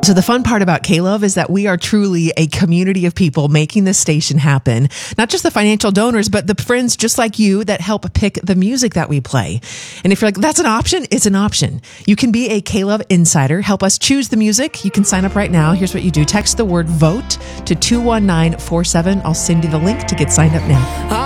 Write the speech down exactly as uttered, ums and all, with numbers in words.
So the fun part about K-Love is that we are truly a community of people making this station happen. Not just the financial donors, but the friends just like you that help pick the music that we play. And if you're like, that's an option, it's an option. You can be a K-Love insider. Help us choose the music. You can sign up right now. Here's what you do. Text the word VOTE to two one nine four seven. I'll send you the link to get signed up now.